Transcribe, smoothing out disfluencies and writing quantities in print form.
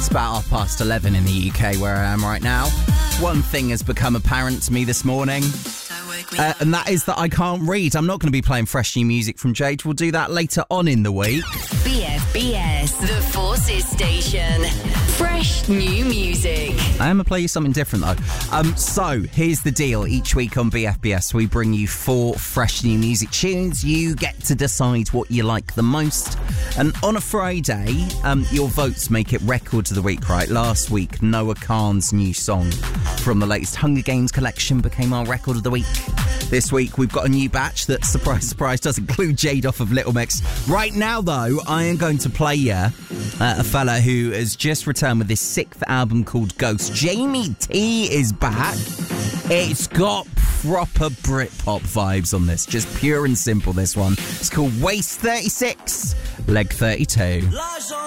about 11:30 in the UK where I am right now. One thing has become apparent to me this morning, and that is that I can't read. I'm not going to be playing fresh new music from Jade. We'll do that later on in the week. BFBS, the Forces Station. Fresh new music. I am going to play you something different though. So here's the deal. Each week on BFBS we bring you 4 fresh new music tunes. You get to decide what you like the most. And on a Friday, your votes make it record of the week, right? Last week, Noah Khan's new song from the latest Hunger Games collection became our record of the week. This week, we've got a new batch that, surprise, surprise, does include Jade off of Little Mix. Right now, though, I am going to play you a fella who has just returned with his 6th album called Ghost. Jamie T is back. It's got proper Britpop vibes on this. Just pure and simple, this one. It's called Waist 36, Leg 32.